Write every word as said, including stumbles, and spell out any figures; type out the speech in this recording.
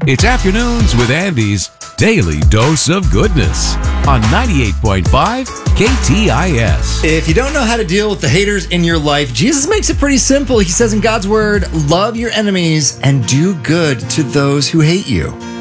It's Afternoons with Andy's Daily Dose of Goodness on ninety-eight point five K T I S. If you don't know how to deal with the haters in your life, Jesus makes it pretty simple. He says in God's word, love your enemies and do good to those who hate you.